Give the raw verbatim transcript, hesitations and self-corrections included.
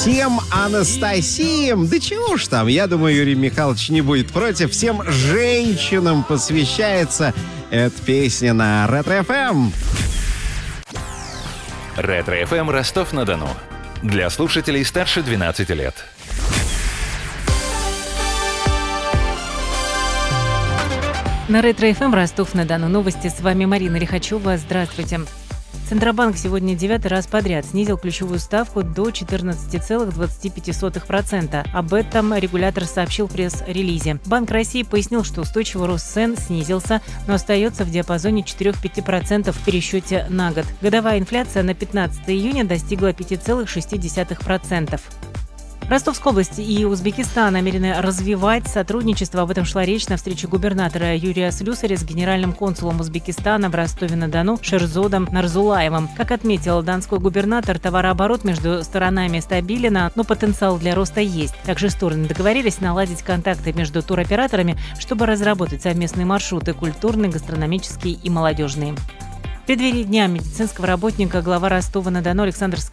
всем Анастасиям. Да чего уж там, я думаю, Юрий Михайлович не будет против. Всем женщинам посвящается эта песня на Ретро-эф эм. Ретро-эф эм Ростов-на-Дону. Для слушателей старше двенадцати лет. На Ретро-эф эм Ростов-на-Дону новости. С вами Марина Лихачева. Здравствуйте. Центробанк сегодня девятый раз подряд снизил ключевую ставку до четырнадцать целых двадцать пять сотых процента. Об этом регулятор сообщил в пресс-релизе. Банк России пояснил, что устойчивый рост цен снизился, но остается в диапазоне четыре-пять процентов в пересчете на год. Годовая инфляция на пятнадцатое июня достигла пять целых шесть десятых процента. Ростовская область и Узбекистан намерены развивать сотрудничество. Об этом шла речь на встрече губернатора Юрия Слюсаря с генеральным консулом Узбекистана в Ростове-на-Дону Шерзодом Нарзулаевым. Как отметил донской губернатор, товарооборот между сторонами стабилен, но потенциал для роста есть. Также стороны договорились наладить контакты между туроператорами, чтобы разработать совместные маршруты – культурные, гастрономические и молодежные. В преддверии Дня медицинского работника глава Ростова-на-Дону Александр